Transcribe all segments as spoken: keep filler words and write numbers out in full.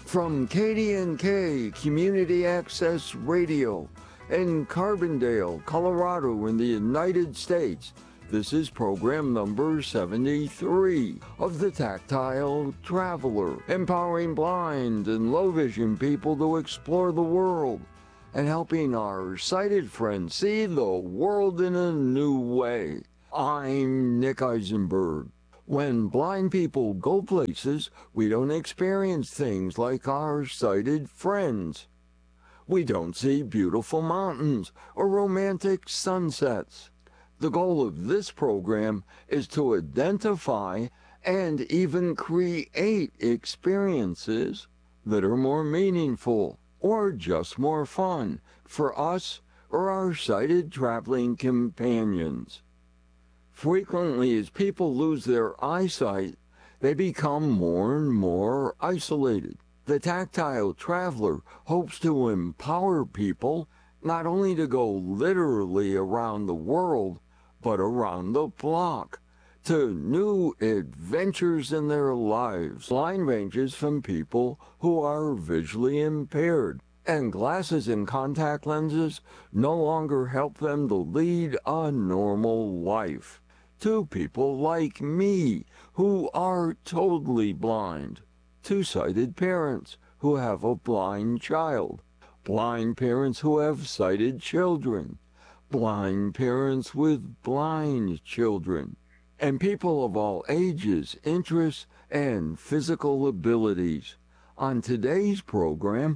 From K D N K Community Access Radio in Carbondale, Colorado in the United States, this is program number seventy-three of the Tactile Traveler, empowering blind and low vision people to explore the world and helping our sighted friends see the world in a new way. I'm Nick Eisenberg. When blind people go places, we don't experience things like our sighted friends. We don't see beautiful mountains or romantic sunsets. The goal of this program is to identify and even create experiences that are more meaningful or just more fun for us or our sighted traveling companions. Frequently, as people lose their eyesight, they become more and more isolated. The Tactile Traveler hopes to empower people not only to go literally around the world, but around the block, to new adventures in their lives. Line ranges from people who are visually impaired, and glasses and contact lenses no longer help them to lead a normal life, to people like me who are totally blind, to sighted parents who have a blind child, blind parents who have sighted children, blind parents with blind children, and people of all ages, interests, and physical abilities. On today's program,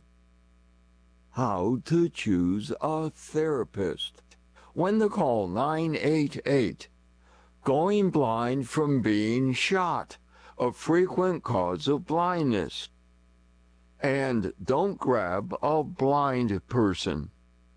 how to choose a therapist. When to call nine eight eight. Going blind from being shot, a frequent cause of blindness. And don't grab a blind person.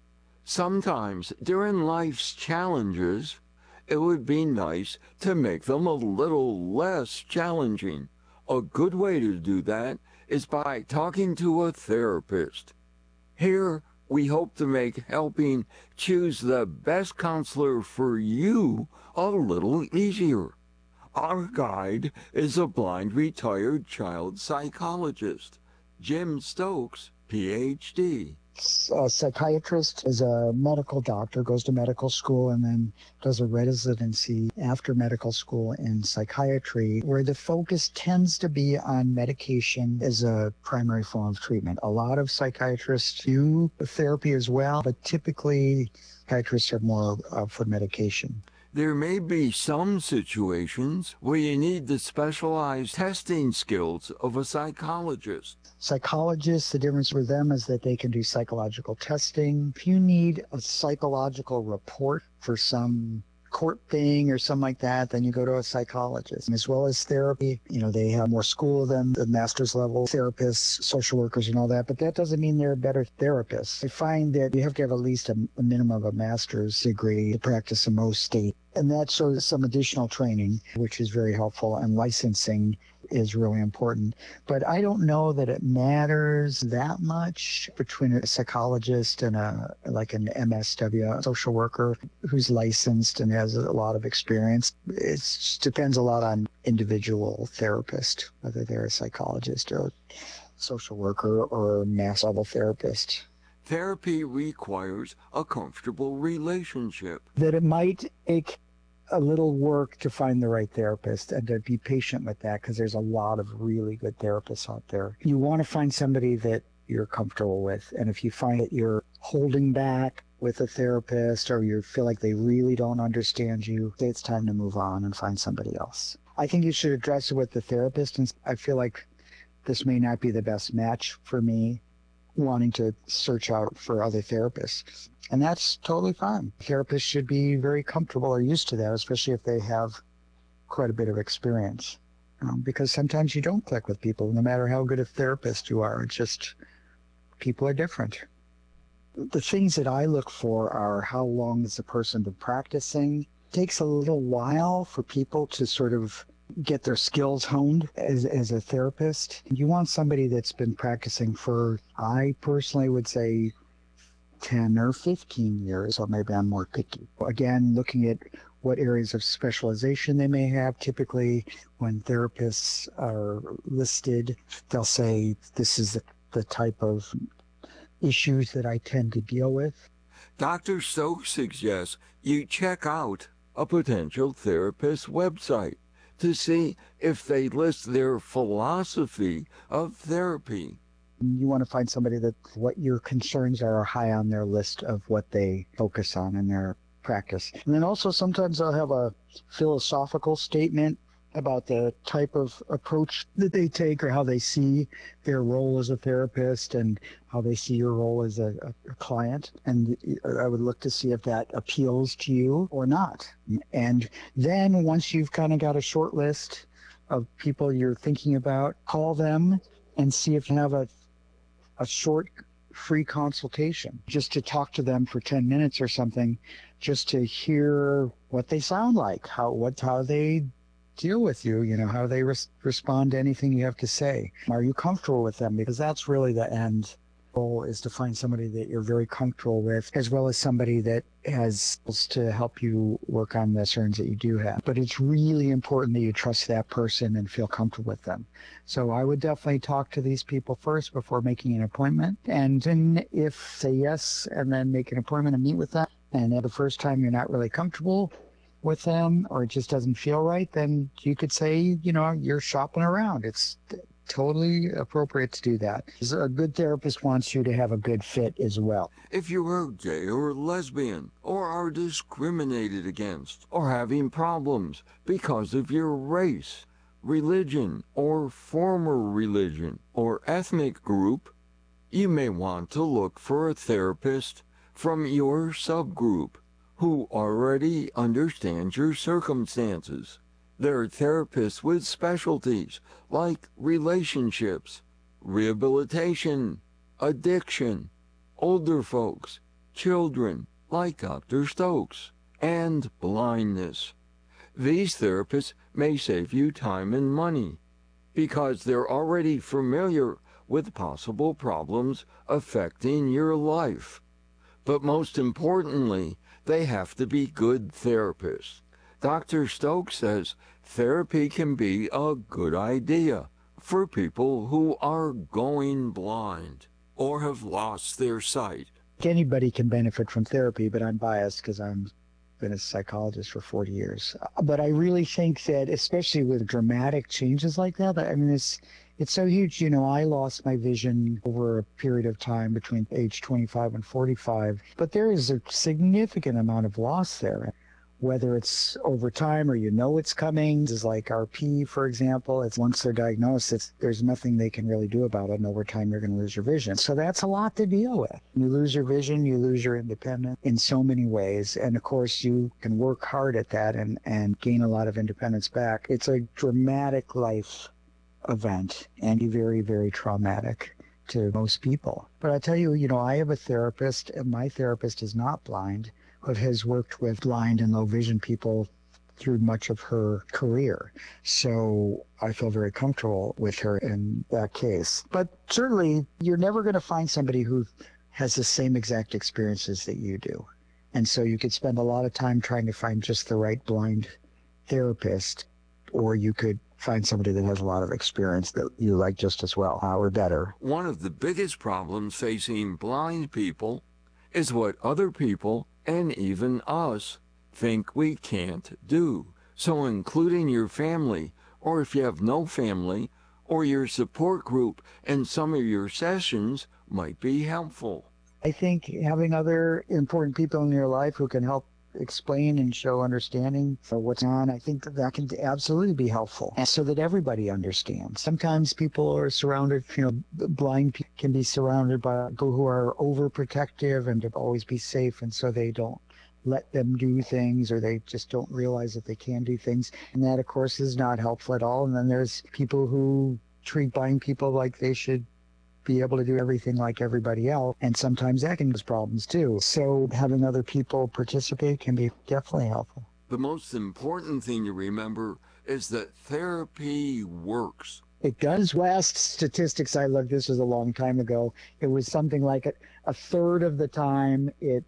Sometimes during life's challenges, it would be nice to make them a little less challenging. A good way to do that is by talking to a therapist. Here, we hope to make helping choose the best counselor for you a little easier. Our guide is a blind retired child psychologist, Jim Stokes, P H D. A psychiatrist is a medical doctor, goes to medical school, and then does a residency after medical school in psychiatry, where the focus tends to be on medication as a primary form of treatment. A lot of psychiatrists do therapy as well, but typically psychiatrists are more uh, for medication. There may be some situations where you need the specialized testing skills of a psychologist. Psychologists, the difference with them is that they can do psychological testing. If you need a psychological report for some court thing or something like that, then you go to a psychologist. As well as therapy, you know, they have more school than the master's level therapists, social workers and all that, but that doesn't mean they're better therapists. I find that you have to have at least a, a minimum of a master's degree to practice in most states. And that shows some additional training, which is very helpful, and licensing is really important. But I don't know that it matters that much between a psychologist and a like an M S W, a social worker who's licensed and has a lot of experience. It just depends a lot on individual therapist, whether they're a psychologist or social worker or mass level therapist. Therapy requires a comfortable relationship. That it might take a little work to find the right therapist and to be patient with that, because there's a lot of really good therapists out there. You want to find somebody that you're comfortable with. And if you find that you're holding back with a therapist or you feel like they really don't understand you, it's time to move on and find somebody else. I think you should address it with the therapist. And I feel like this may not be the best match for me, wanting to search out for other therapists. And that's totally fine. Therapists should be very comfortable or used to that, especially if they have quite a bit of experience. Um, because sometimes you don't click with people, no matter how good a therapist you are. It's just, people are different. The things that I look for are how long has the person been practicing. It takes a little while for people to sort of get their skills honed as, as a therapist. You want somebody that's been practicing for, I personally would say, ten or fifteen years, or maybe I'm more picky. Again, looking at what areas of specialization they may have. Typically, when therapists are listed, they'll say, this is the, the type of issues that I tend to deal with. Doctor Stokes suggests you check out a potential therapist's website to see if they list their philosophy of therapy. You want to find somebody that what your concerns are high on their list of what they focus on in their practice. And then also sometimes I'll have a philosophical statement about the type of approach that they take or how they see their role as a therapist and how they see your role as a, a client. And I would look to see if that appeals to you or not. And then once you've kind of got a short list of people you're thinking about, call them and see if you have a, a short free consultation just to talk to them for ten minutes or something, just to hear what they sound like, how, what, how they deal with you, you know, how they res- respond to anything you have to say. Are you comfortable with them? Because that's really the end goal, is to find somebody that you're very comfortable with, as well as somebody that has skills to help you work on the concerns that you do have. But it's really important that you trust that person and feel comfortable with them. So I would definitely talk to these people first before making an appointment. And then if say yes, and then make an appointment and meet with them, and the first time you're not really comfortable with them or it just doesn't feel right, then you could say, you know, you're shopping around. It's totally appropriate to do that. A good therapist wants you to have a good fit as well. If you are gay or lesbian, or are discriminated against, or having problems because of your race, religion, or former religion, or ethnic group, you may want to look for a therapist from your subgroup who already understands your circumstances. There are therapists with specialties like relationships, rehabilitation, addiction, older folks, children, like Doctor Stokes, and blindness. These therapists may save you time and money because they're already familiar with possible problems affecting your life. But most importantly, they have to be good therapists. Doctor Stokes says therapy can be a good idea for people who are going blind or have lost their sight. Anybody can benefit from therapy, but I'm biased because I've been a psychologist for forty years. But I really think that, especially with dramatic changes like that, I mean, it's it's so huge. You know, I lost my vision over a period of time between age twenty-five and forty-five, but there is a significant amount of loss there. Whether it's over time or you know it's coming, is like R P, for example. It's once they're diagnosed, it's, there's nothing they can really do about it, and over time you're going to lose your vision. So that's a lot to deal with. You lose your vision, you lose your independence in so many ways, and of course you can work hard at that and, and gain a lot of independence back. It's a dramatic life event and very, very traumatic to most people. But I tell you, you know, I have a therapist, and my therapist is not blind, but has worked with blind and low vision people through much of her career. So I feel very comfortable with her in that case. But certainly you're never going to find somebody who has the same exact experiences that you do. And so you could spend a lot of time trying to find just the right blind therapist, or you could find somebody that has a lot of experience that you like just as well, or better. One of the biggest problems facing blind people is what other people and even us think we can't do. So including your family, or if you have no family, or your support group in some of your sessions might be helpful. I think having other important people in your life who can help explain and show understanding for what's on, I think that, that can absolutely be helpful, and so that everybody understands. Sometimes people are surrounded, you know, blind people can be surrounded by people who are overprotective and to always be safe, and so they don't let them do things, or they just don't realize that they can do things. And that, of course, is not helpful at all. And then there's people who treat blind people like they should be able to do everything like everybody else, and sometimes that can cause problems too. So having other people participate can be definitely helpful. The most important thing to remember is that therapy works. It does. Last statistics I looked, this was a long time ago, it was something like a, a third of the time it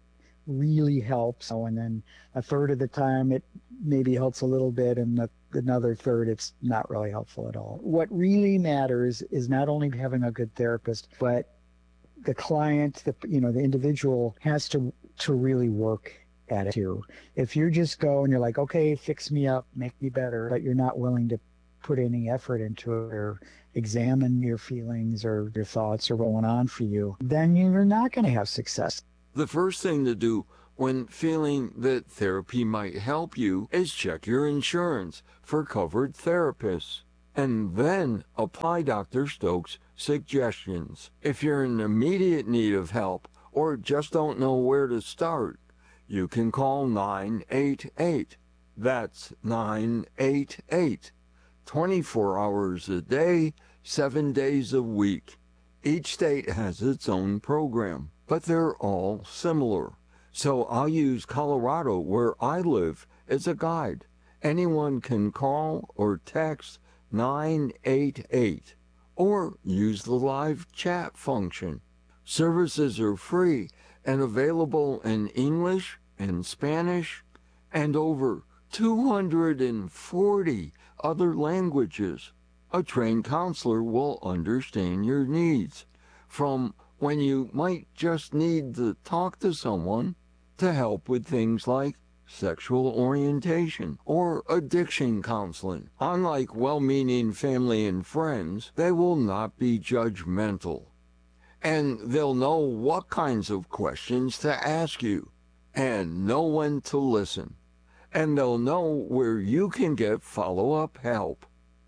really helps. And then a third of the time it maybe helps a little bit, and the, another third it's not really helpful at all. What really matters is not only having a good therapist, but the client, the you know, the individual has to to really work at it too. If you just go and you're like, okay, fix me up, make me better, but you're not willing to put any effort into it or examine your feelings or your thoughts or what's going on for you, then you're not going to have success. The first thing to do when feeling that therapy might help you is check your insurance for covered therapists, and then apply Doctor Stokes' suggestions. If you're in immediate need of help or just don't know where to start, you can call nine eight eight. That's nine eight eight. twenty-four hours a day, seven days a week. Each state has its own program, but they're all similar. So I'll use Colorado, where I live, as a guide. Anyone can call or text nine eight eight or use the live chat function. Services are free and available in English and Spanish and over two hundred forty other languages. A trained counselor will understand your needs, from when you might just need to talk to someone to help with things like sexual orientation or addiction counseling. Unlike well-meaning family and friends, they will not be judgmental, and they'll know what kinds of questions to ask you and know when to listen, and they'll know where you can get follow-up help.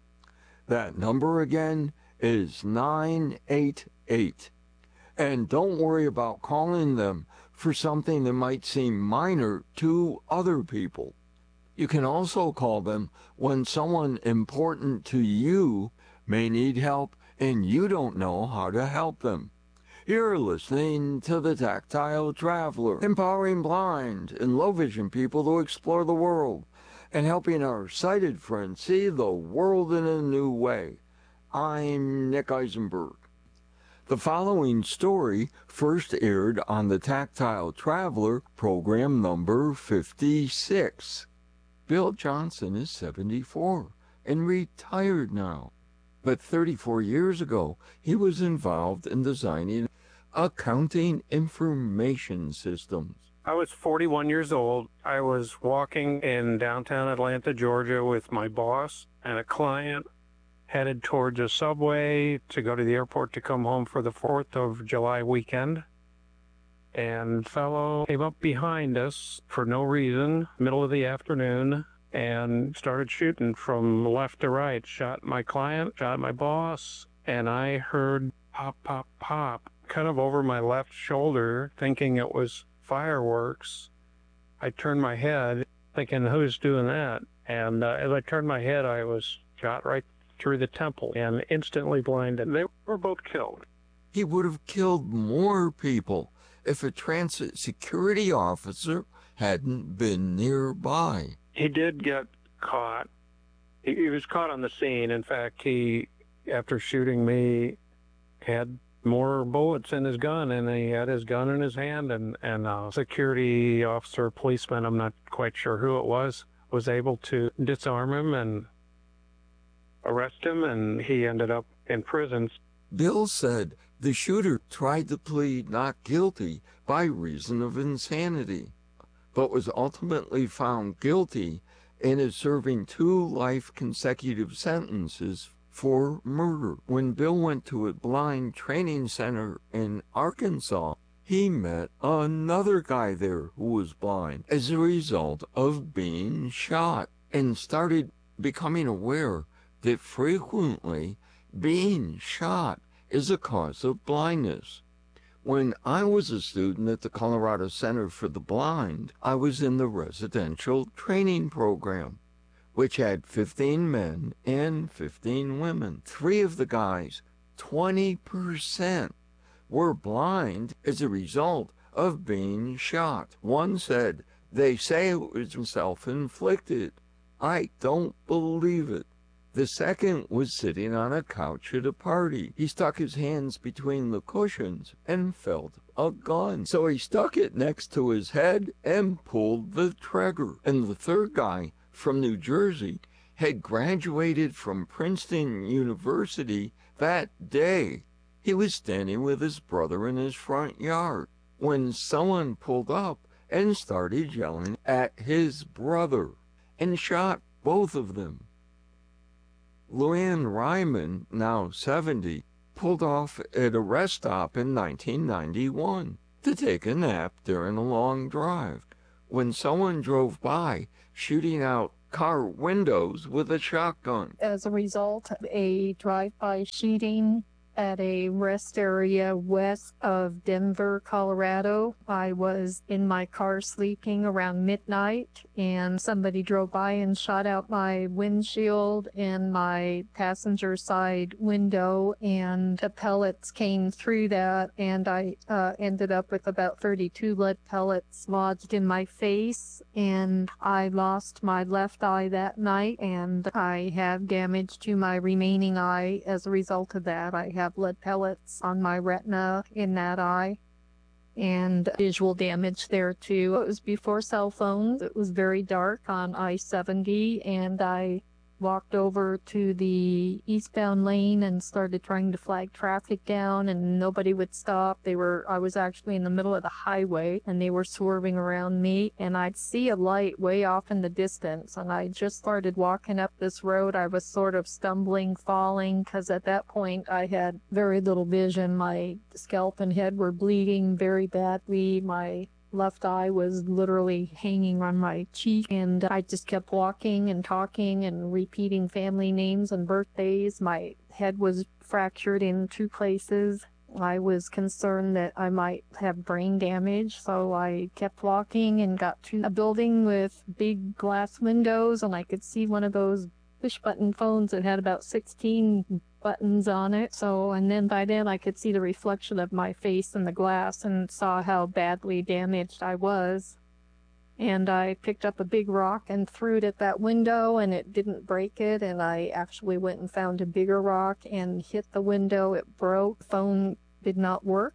That number again is nine eight eight. And don't worry about calling them for something that might seem minor to other people. You can also call them when someone important to you may need help and you don't know how to help them. You're listening to The Tactile Traveler, empowering blind and low vision people to explore the world and helping our sighted friends see the world in a new way. I'm Nick Eisenberg. The following story first aired on the Tactile Traveler, program number fifty-six. Bill Johnson is seventy-four and retired now. But thirty-four years ago, he was involved in designing accounting information systems. I was forty-one years old. I was walking in downtown Atlanta, Georgia with my boss and a client, headed towards a subway to go to the airport to come home for the fourth of July weekend. And a fellow came up behind us for no reason, middle of the afternoon, and started shooting from left to right. Shot my client, shot my boss, and I heard pop, pop, pop, kind of over my left shoulder, thinking it was fireworks. I turned my head, thinking, who's doing that? And uh, as I turned my head, I was shot right through the temple and instantly blinded. They were both killed. He would have killed more people if a transit security officer hadn't been nearby. He did get caught. He, he was caught on the scene. In fact, he, after shooting me, had more bullets in his gun, and he had his gun in his hand, and, and a security officer, policeman, I'm not quite sure who it was, was able to disarm him and arrest him, and he ended up in prison. Bill said the shooter tried to plead not guilty by reason of insanity, but was ultimately found guilty and is serving two life consecutive sentences for murder. When Bill went to a blind training center in Arkansas, he met another guy there who was blind as a result of being shot, and started becoming aware that frequently being shot is a cause of blindness. When I was a student at the Colorado Center for the Blind, I was in the residential training program, which had fifteen men and fifteen women. Three of the guys, twenty percent, were blind as a result of being shot. One said, they say it was self-inflicted. I don't believe it. The second was sitting on a couch at a party. He stuck his hands between the cushions and felt a gun. So he stuck it next to his head and pulled the trigger. And the third guy from New Jersey had graduated from Princeton University that day. He was standing with his brother in his front yard when someone pulled up and started yelling at his brother and shot both of them. Luann Ryman, now seventy, pulled off at a rest stop in nineteen ninety-one to take a nap during a long drive when someone drove by shooting out car windows with a shotgun. As a result of a drive-by shooting at a rest area west of Denver, Colorado, I was in my car sleeping around midnight, and somebody drove by and shot out my windshield and my passenger side window, and the pellets came through that, and I uh, ended up with about thirty-two lead pellets lodged in my face, and I lost my left eye that night, and I have damage to my remaining eye as a result of that. I have lead pellets on my retina in that eye and visual damage there too. It was before cell phones. It was very dark on I seventy, and I walked over to the eastbound lane and started trying to flag traffic down, and nobody would stop. They were, I was actually in the middle of the highway, and they were swerving around me, and I'd see a light way off in the distance, and I just started walking up this road. I was sort of stumbling, falling, because at that point I had very little vision. My scalp and head were bleeding very badly. My left eye was literally hanging on my cheek, and I just kept walking and talking and repeating family names and birthdays. My head was fractured in two places. I was concerned that I might have brain damage, so I kept walking and got to a building with big glass windows, and I could see one of those push button phones that had about sixteen buttons on it. So, and then by then I could see the reflection of my face in the glass and saw how badly damaged I was. And I picked up a big rock and threw it at that window, and it didn't break it. And I actually went and found a bigger rock and hit the window. It broke. The phone did not work.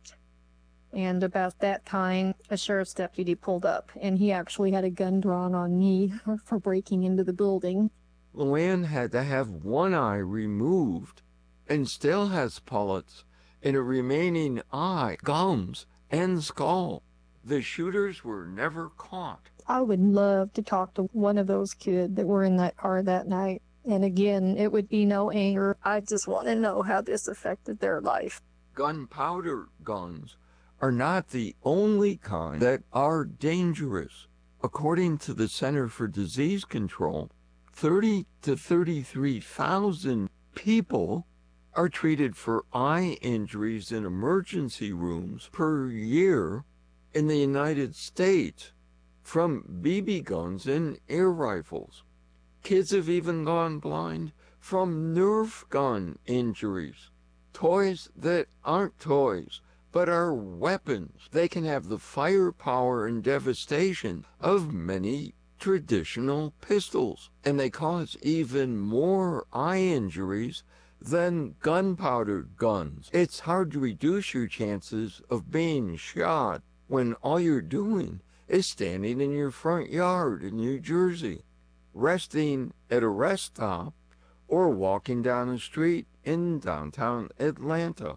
And about that time, a sheriff's deputy pulled up, and he actually had a gun drawn on me for breaking into the building. Luann had to have one eye removed and still has pellets in a remaining eye, gums, and skull. The shooters were never caught. I would love to talk to one of those kids that were in that car that night. And again, it would be no anger. I just want to know how this affected their life. Gunpowder guns are not the only kind that are dangerous. According to the Center for Disease Control, thirty to thirty-three thousand people are treated for eye injuries in emergency rooms per year in the United States from B B guns and air rifles. Kids have even gone blind from Nerf gun injuries. Toys that aren't toys, but are weapons. They can have the firepower and devastation of many traditional pistols, and they cause even more eye injuries than gunpowder guns. It's hard to reduce your chances of being shot when all you're doing is standing in your front yard in New Jersey, resting at a rest stop, or walking down the street in downtown Atlanta.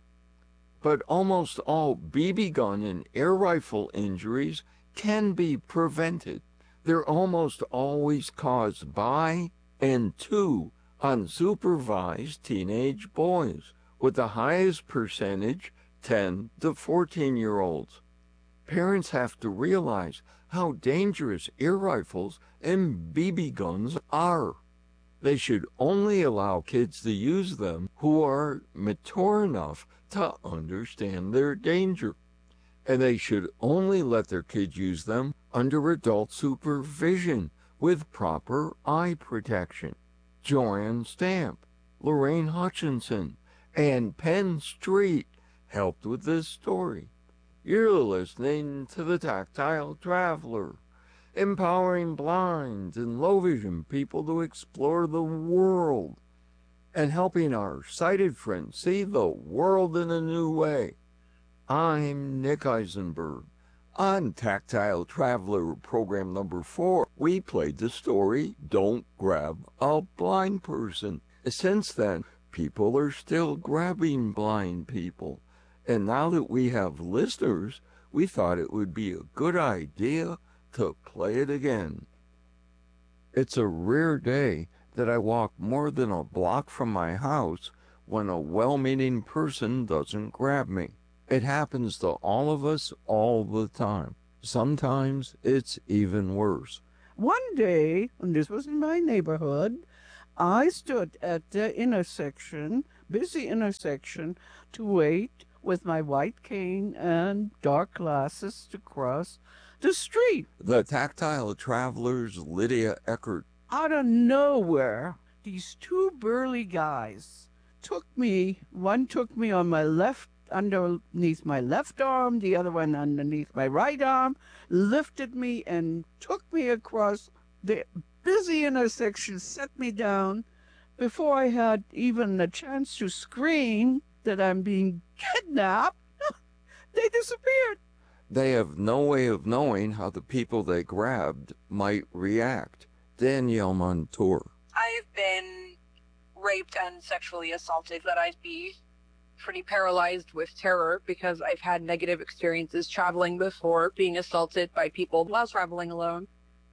But almost all B B gun and air rifle injuries can be prevented. They're almost always caused by and to unsupervised teenage boys, with the highest percentage ten to fourteen year olds. Parents have to realize how dangerous air rifles and B B guns are. They should only allow kids to use them who are mature enough to understand their danger. And they should only let their kids use them under adult supervision with proper eye protection. Joanne Stamp, Lorraine Hutchinson, and Penn Street helped with this story. You're listening to The Tactile Traveler, empowering blind and low vision people to explore the world and helping our sighted friends see the world in a new way. I'm Nick Eisenberg. On Tactile Traveler program number four, we played the story, Don't Grab a Blind Person. Since then, people are still grabbing blind people. And now that we have listeners, we thought it would be a good idea to play it again. It's a rare day that I walk more than a block from my house when a well-meaning person doesn't grab me. It happens to all of us all the time. Sometimes it's even worse. One day, and this was in my neighborhood, I stood at the intersection, busy intersection, to wait with my white cane and dark glasses to cross the street. The Tactile Traveler's Lydia Eckert. Out of nowhere, these two burly guys took me, one took me on my left, underneath my left arm, the other one underneath my right arm, lifted me and took me across the busy intersection, set me down. Before I had even a chance to scream that I'm being kidnapped, they disappeared. They have no way of knowing how the people they grabbed might react. Danielle Montour. I've been raped and sexually assaulted, that I'd be pretty paralyzed with terror because I've had negative experiences traveling before, being assaulted by people while traveling alone.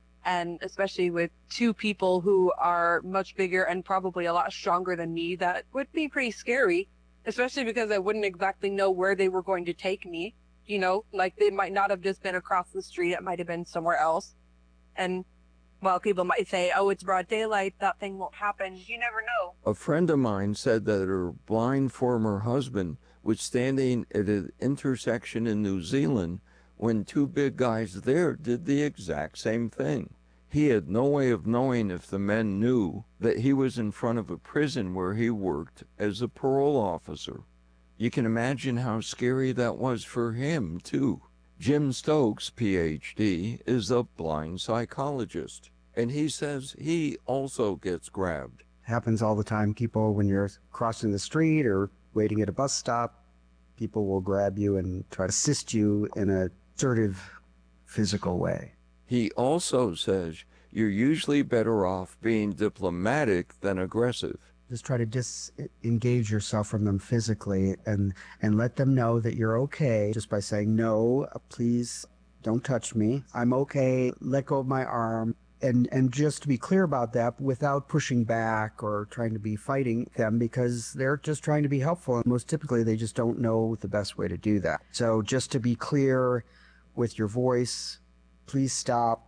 And especially with two people who are much bigger and probably a lot stronger than me, that would be pretty scary, especially because I wouldn't exactly know where they were going to take me. You know, like they might not have just been across the street, it might have been somewhere else. And while people might say, oh, it's broad daylight, that thing won't happen, you never know. A friend of mine said that her blind former husband was standing at an intersection in New Zealand when two big guys there did the exact same thing. He had no way of knowing if the men knew that he was in front of a prison where he worked as a parole officer. You can imagine how scary that was for him, too. Jim Stokes, P H D, is a blind psychologist, and he says he also gets grabbed. Happens all the time. People, when you're crossing the street or waiting at a bus stop, people will grab you and try to assist you in a assertive, physical way. He also says you're usually better off being diplomatic than aggressive. Just try to disengage yourself from them physically and, and let them know that you're okay just by saying, no, please don't touch me. I'm okay. Let go of my arm. And, and just to be clear about that without pushing back or trying to be fighting them because they're just trying to be helpful. And most typically, they just don't know the best way to do that. So just to be clear with your voice, please stop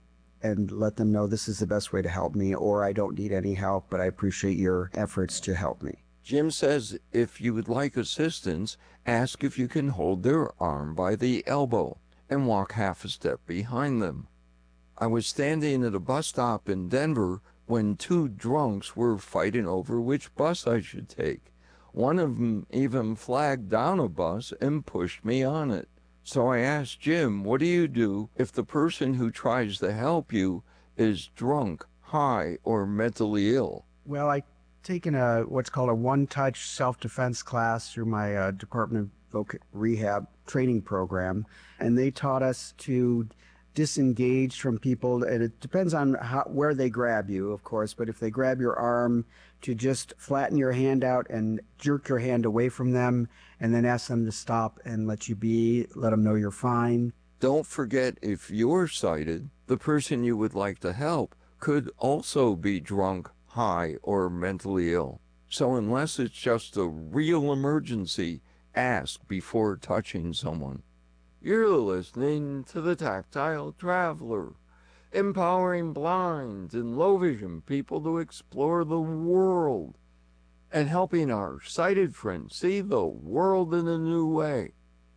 and let them know this is the best way to help me, or I don't need any help, but I appreciate your efforts to help me. Jim says if you would like assistance, ask if you can hold their arm by the elbow and walk half a step behind them. I was standing at a bus stop in Denver when two drunks were fighting over which bus I should take. One of them even flagged down a bus and pushed me on it. So I asked Jim, what do you do if the person who tries to help you is drunk, high, or mentally ill? Well, I've taken a what's called a one-touch self-defense class through my uh, Department of Voc- Rehab training program, and they taught us to disengage from people, and it depends on how, where they grab you, of course, but if they grab your arm, to just flatten your hand out and jerk your hand away from them, and then ask them to stop and let you be, let them know you're fine. Don't forget, if you're sighted, the person you would like to help could also be drunk, high, or mentally ill. So unless it's just a real emergency, ask before touching someone. You're listening to the Tactile Traveler, empowering blind and low vision people to explore the world and helping our sighted friends see the world in a new way.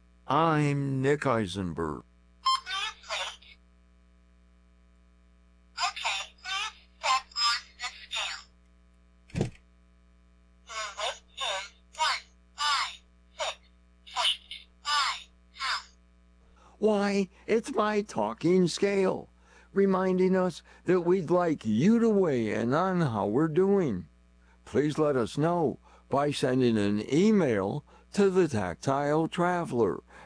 I'm Nick Eisenberg. Why, it's my talking scale, reminding us that we'd like you to weigh in on how we're doing. Please let us know by sending an email to the Tactile Traveler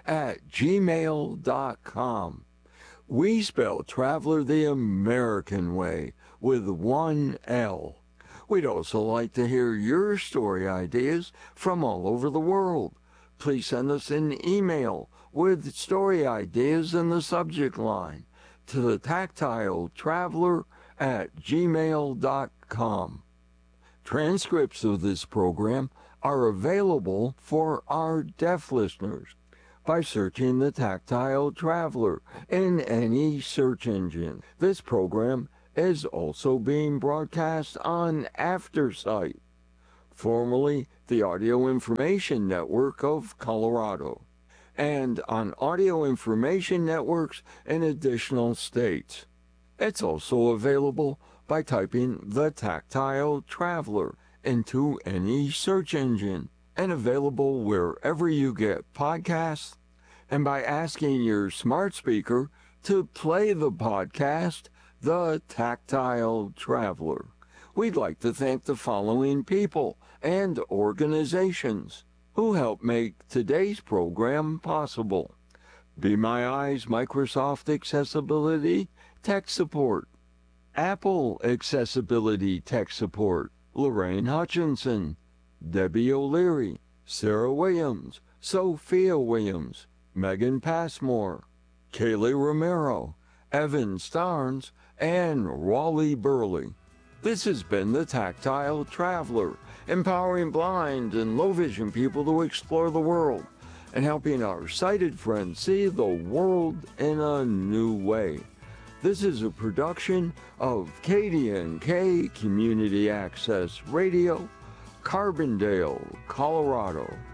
at gmail dot com. We spell Traveler the American way with one L. We'd also like to hear your story ideas from all over the world. Please send us an email with story ideas in the subject line to the tactile traveler at gmail dot com. Transcripts of this program are available for our deaf listeners by searching the Tactile Traveler in any search engine. This program is also being broadcast on AfterSight, formerly the Audio Information Network of Colorado, and on audio information networks in additional states. It's also available by typing the Tactile Traveler into any search engine and available wherever you get podcasts, and by asking your smart speaker to play the podcast, The Tactile Traveler. We'd like to thank the following people and organizations who help make today's program possible. Be My Eyes Microsoft Accessibility Tech Support, Apple Accessibility Tech Support, Lorraine Hutchinson, Debbie O'Leary, Sarah Williams, Sophia Williams, Megan Passmore, Kaylee Romero, Evan Starnes, and Raleigh Burley. This has been the Tactile Traveler, empowering blind and low vision people to explore the world and helping our sighted friends see the world in a new way. This is a production of K D N K Community Access Radio, Carbondale, Colorado.